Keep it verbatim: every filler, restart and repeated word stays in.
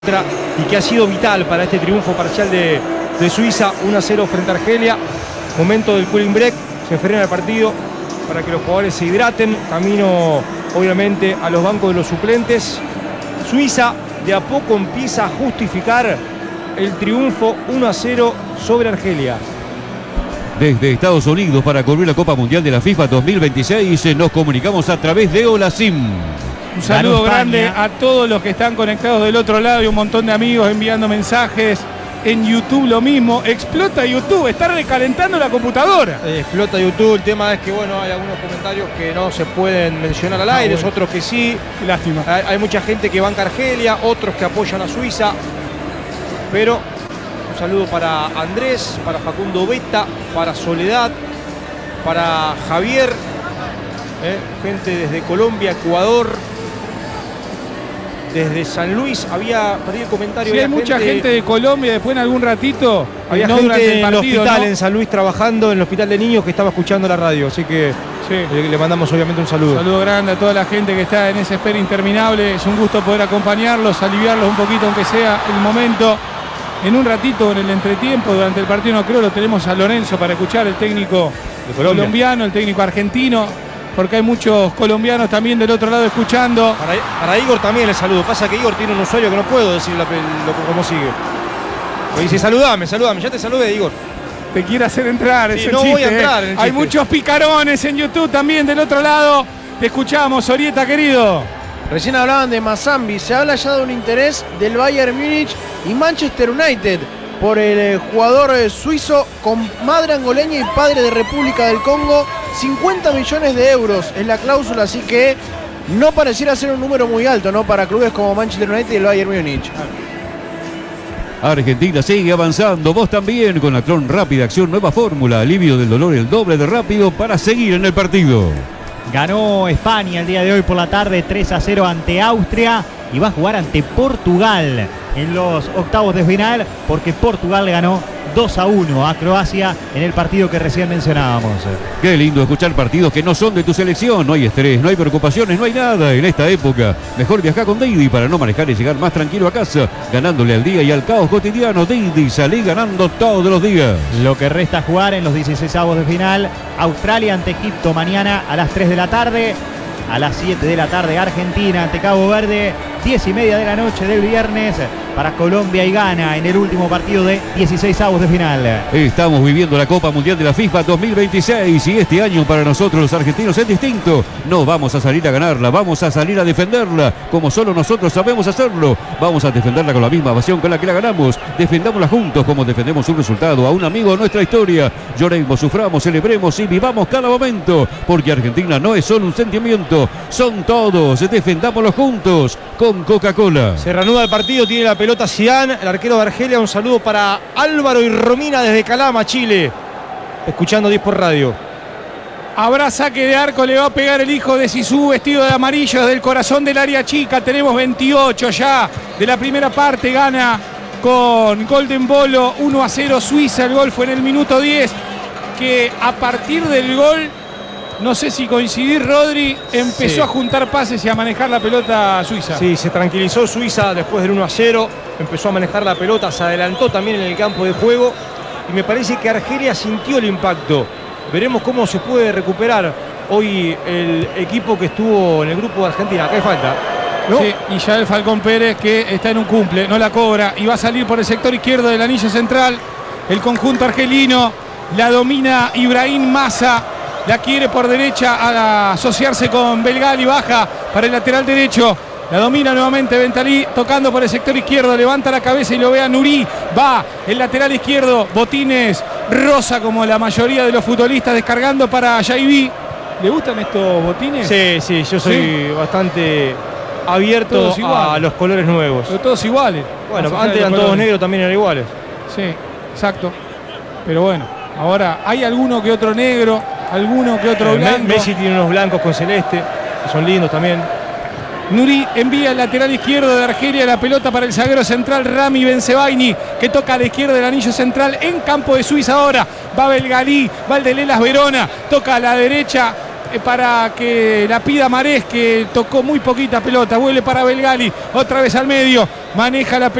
y que ha sido vital para este triunfo parcial de, de Suiza, uno a cero frente a Argelia. Momento del cooling break, se frena el partido para que los jugadores se hidraten, camino obviamente a los bancos de los suplentes. Suiza de a poco empieza a justificar el triunfo uno a cero sobre Argelia. Desde Estados Unidos para cubrir la Copa Mundial de la FIFA dos mil veintiséis nos comunicamos a través de Olasim. Un saludo grande a todos los que están conectados del otro lado y un montón de amigos enviando mensajes. En YouTube lo mismo. Explota YouTube, está recalentando la computadora. Eh, explota YouTube, el tema es que bueno, hay algunos comentarios que no se pueden mencionar al aire, ah, bueno. Otros que sí. Qué lástima. Hay, hay mucha gente que banca a Argelia, otros que apoyan a Suiza. Pero un saludo para Andrés, para Facundo Beta, para Soledad, para Javier, eh, gente desde Colombia, Ecuador. Desde San Luis había, perdí el comentario. Sí, hay mucha gente, gente de Colombia, después en algún ratito. Había no gente el partido, en el hospital, ¿no? En San Luis trabajando, en el hospital de niños que estaba escuchando la radio. Así que sí. le, le mandamos obviamente un saludo. Un saludo grande a toda la gente que está en esa espera interminable. Es un gusto poder acompañarlos, aliviarlos un poquito, aunque sea el momento. En un ratito, en el entretiempo, durante el partido, no creo, lo tenemos a Lorenzo para escuchar, el técnico colombiano, el técnico argentino. Porque hay muchos colombianos también del otro lado escuchando. Para, para Igor también el saludo. Pasa que Igor tiene un usuario que no puedo decir lo, lo, cómo sigue. Me dice, saludame, saludame. Ya te saludé, Igor. Te quiere hacer entrar, sí, es el no chiste, voy a entrar ¿eh? en el Hay chiste. muchos picarones en YouTube también del otro lado. Te escuchamos, Orieta, querido. Recién hablaban de Mazambi. Se habla ya de un interés del Bayern Múnich y Manchester United por el jugador suizo con madre angoleña y padre de República del Congo. cincuenta millones de euros es la cláusula, así que no pareciera ser un número muy alto, ¿no? Para clubes como Manchester United y el Bayern Múnich. Argentina sigue avanzando, vos también con la Tron Rápida Acción, nueva fórmula, alivio del dolor, el doble de rápido para seguir en el partido. Ganó España el día de hoy por la tarde tres a cero ante Austria y va a jugar ante Portugal en los octavos de final, porque Portugal le ganó dos a uno a Croacia en el partido que recién mencionábamos. Qué lindo escuchar partidos que no son de tu selección. No hay estrés, no hay preocupaciones, no hay nada en esta época. Mejor viajar con Didi para no manejar y llegar más tranquilo a casa, ganándole al día y al caos cotidiano. Didi, salí ganando todos los días. Lo que resta jugar en los dieciseisavos de final, Australia ante Egipto mañana a las tres de la tarde. A las siete de la tarde, Argentina ante Cabo Verde. diez y media de la noche del viernes para Colombia y Ghana en el último partido de dieciseisavos de final. Estamos viviendo la Copa Mundial de la FIFA dos mil veintiséis y este año para nosotros los argentinos es distinto. No vamos a salir a ganarla, vamos a salir a defenderla como solo nosotros sabemos hacerlo. Vamos a defenderla con la misma pasión con la que la ganamos. Defendámosla juntos como defendemos un resultado, a un amigo de nuestra historia. Lloremos, suframos, celebremos y vivamos cada momento, porque Argentina no es solo un sentimiento, son todos. Defendámoslo juntos con Coca-Cola. Se reanuda el partido, tiene la pelota Zidane, el arquero de Argelia. Un saludo para Álvaro y Romina desde Calama, Chile, escuchando diez por radio. Habrá saque de arco, le va a pegar el hijo de Zizou vestido de amarillo desde el corazón del área chica. Tenemos veintiocho ya de la primera parte, gana con Golden Bolo uno a cero Suiza. El gol fue en el minuto diez, que a partir del gol, no sé si coincidir, Rodri, empezó sí. a juntar pases y a manejar la pelota Suiza. Sí, se tranquilizó Suiza después del uno a cero, empezó a manejar la pelota, se adelantó también en el campo de juego y me parece que Argelia sintió el impacto. Veremos cómo se puede recuperar hoy el equipo que estuvo en el grupo de Argentina. Acá hay falta, ¿no? Sí, y ya el Falcón Pérez, que está en un cumple, no la cobra y va a salir por el sector izquierdo del anillo central. El conjunto argelino la domina Ibrahim Massa. La quiere por derecha a asociarse con Belgali, baja para el lateral derecho. La domina nuevamente Bentalí, tocando por el sector izquierdo, levanta la cabeza y lo ve a Nuri. Va el lateral izquierdo, botines rosa como la mayoría de los futbolistas, descargando para Jaibi. ¿Le gustan estos botines? Sí, sí, yo soy ¿Sí? bastante abierto a los colores nuevos. Pero todos iguales. Bueno, antes eran todos negros, también eran iguales. Sí, exacto. Pero bueno, ahora hay alguno que otro negro, alguno que otro blanco. Messi tiene unos blancos con celeste, que son lindos también. Nuri envía el lateral izquierdo de Argelia, la pelota para el zaguero central Rami Bensebaini, que toca a la izquierda del anillo central en campo de Suiza ahora. Va Belgalí, va el de Lelas Verona, toca a la derecha eh, para que la pida Marés, que tocó muy poquita pelota. Vuelve para Belgali, otra vez al medio. Maneja la pelota.